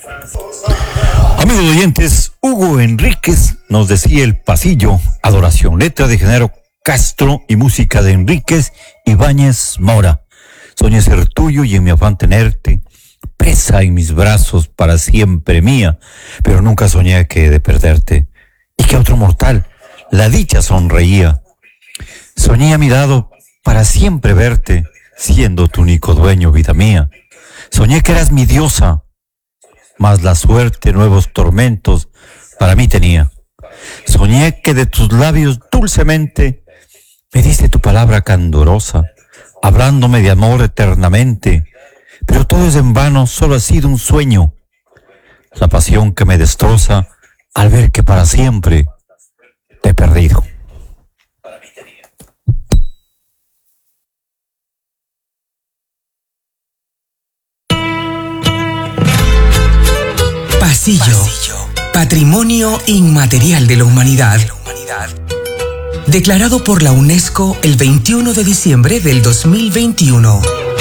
Amigos oyentes, Hugo Enríquez nos decía El Pasillo, Adoración, letra de Genaro Castro y música de Enríquez Ibáñez Mora. Soñé ser tuyo y en mi afán tenerte, presa en mis brazos para siempre mía, pero nunca soñé que de perderte, y que a otro mortal la dicha sonreía. Soñé a mi lado para siempre verte, siendo tu único dueño, vida mía. Soñé que eras mi diosa, mas la suerte nuevos tormentos para mí tenía. Soñé que de tus labios dulcemente me diste tu palabra candorosa, hablándome de amor eternamente, pero todo es en vano, solo ha sido un sueño. La pasión que me destroza al ver que para siempre te he perdido. Pasillo, Patrimonio Inmaterial de la Humanidad. Declarado por la UNESCO el 21 de diciembre del 2021.